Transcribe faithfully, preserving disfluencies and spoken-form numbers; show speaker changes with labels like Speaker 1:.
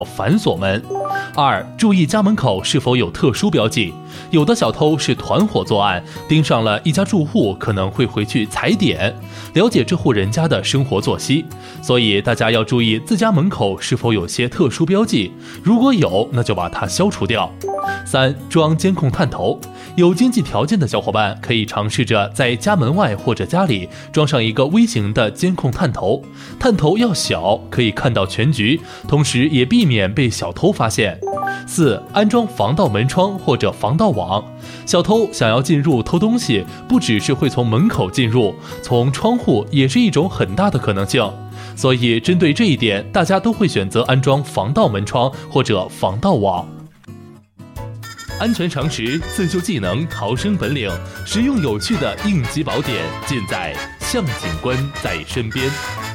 Speaker 1: 反锁门。二、注意家门口是否有特殊标记，有的小偷是团伙作案，盯上了一家住户，可能会回去踩点，了解这户人家的生活作息，所以大家要注意自家门口是否有些特殊标记，如果有，那就把它消除掉。三、装监控探头，有经济条件的小伙伴可以尝试着在家门外或者家里装上一个微型的监控探头，探头要小，可以看到全局，同时也避免被小偷发现。四、安装防盗门窗或者防盗网，小偷想要进入偷东西，不只是会从门口进入，从窗户也是一种很大的可能性。所以针对这一点，大家都会选择安装防盗门窗或者防盗网。安全常识、自救技能、逃生本领，实用有趣的应急宝典，尽在向警官在身边。